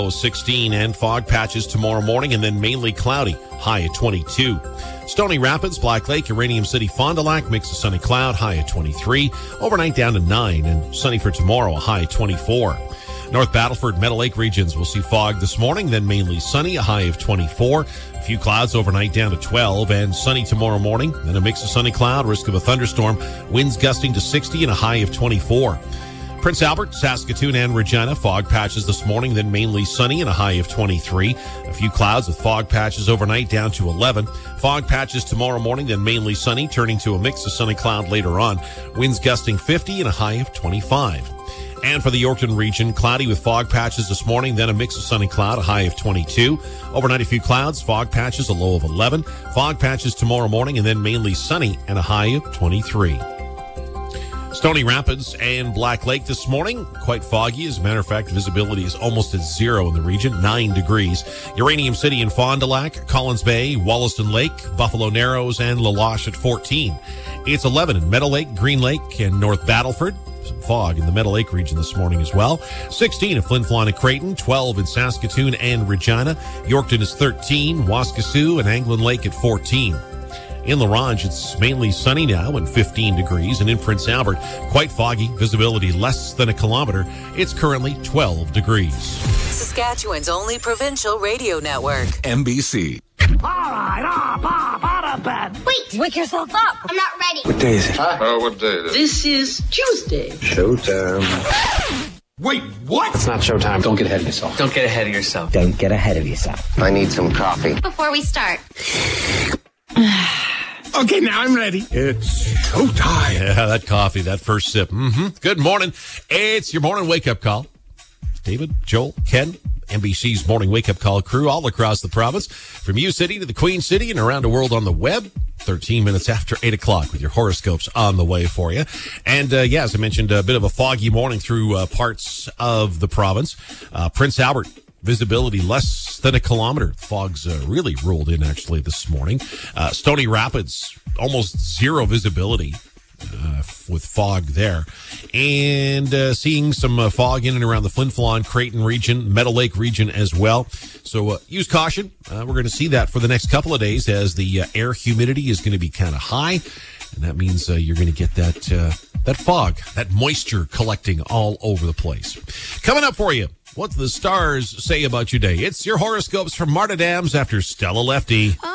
16 and fog patches tomorrow morning and then mainly cloudy, high at 22. Stony Rapids, Black Lake, Uranium City, Fond du Lac, mix of sun and cloud, high at 23. Overnight down to 9 and sunny for tomorrow, a high at 24. North Battleford, Meadow Lake regions will see fog this morning, then mainly sunny, a high of 24. A few clouds overnight down to 12 and sunny tomorrow morning, then a mix of sun and cloud, risk of a thunderstorm, winds gusting to 60 and a high of 24. Prince Albert, Saskatoon, and Regina, fog patches this morning, then mainly sunny and a high of 23. A few clouds with fog patches overnight down to 11. Fog patches tomorrow morning, then mainly sunny, turning to a mix of sun and cloud later on. Winds gusting 50 and a high of 25. And for the Yorkton region, cloudy with fog patches this morning, then a mix of sun and cloud, a high of 22. Overnight, a few clouds, fog patches, a low of 11. Fog patches tomorrow morning, and then mainly sunny and a high of 23. Stony Rapids and Black Lake this morning, quite foggy. As a matter of fact, visibility is almost at 0 in the region, 9 degrees. Uranium City and Fond du Lac, Collins Bay, Wollaston Lake, Buffalo Narrows, and La Loche at 14. It's 11 in Meadow Lake, Green Lake, and North Battleford. Some fog in the Meadow Lake region this morning as well. 16 in Flin Flon and Creighton, 12 in Saskatoon and Regina. Yorkton is 13, Waskesiu and Anglin Lake at 14. In La Ronge, it's mainly sunny now and 15 degrees. And in Prince Albert, quite foggy, visibility less than a kilometer. It's currently 12 degrees. Saskatchewan's only provincial radio network. MBC. All right, up, out of bed. Wait, wake yourself up. I'm not ready. What day is it? What day is it? This is Tuesday. Showtime. Wait, what? It's not showtime. Don't get ahead of yourself. Don't get ahead of yourself. Don't get ahead of yourself. I need some coffee. Before we start. Okay, now I'm ready. It's showtime. Yeah, that coffee, that first sip. Good morning. It's your morning wake-up call. David, Joel, Ken, NBC's morning wake-up call crew all across the province, from U-City to the Queen City and around the world on the web. 13 minutes after 8 o'clock with your horoscopes on the way for you. And, as I mentioned, a bit of a foggy morning through parts of the province. Prince Albert, visibility less than a kilometer. Fog's really rolled in, actually, this morning. Stony Rapids, almost 0 visibility. With fog there, and seeing some fog in and around the Flin Flon, Creighton region, Meadow Lake region as well. So use caution. We're going to see that for the next couple of days as the air humidity is going to be kind of high, and that means you're going to get that fog, that moisture collecting all over the place. Coming up for you, what the stars say about your day. It's your horoscopes from Marta Dams after Stella Lefty.